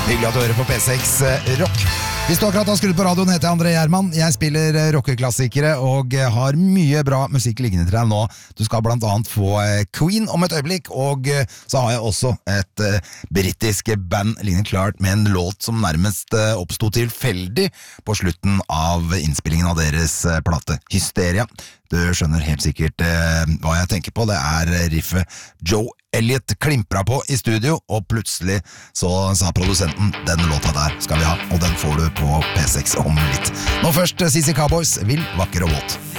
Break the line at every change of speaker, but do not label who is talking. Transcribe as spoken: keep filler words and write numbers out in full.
Hyggelig at du hører på P seks Rock. Hvis du akkurat har skrudd på radioen, heter jeg André Gjerman. Jeg spiller rockeklassikere og har mye bra musikk liggende til deg nå. Du skal blant annet få Queen om et øyeblikk, og så har jeg også et brittisk band lignende klart med en låt som nærmest oppstod tilfeldig på slutten av innspillingen av deres plate Hysteria. Du skjønner helt sikkert eh, hva jeg tenker på. Det er riffet Joe Elliott klimpra på i studio, og plutselig så sa produsenten, denne låta der skal vi ha, og den får du på P seks om litt. Nå først C C Cowboys, Vill, vakker og våt.